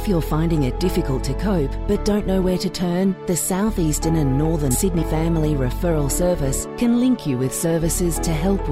If you're finding it difficult to cope but don't know where to turn, the South Eastern and Northern Sydney Family Referral Service can link you with services to help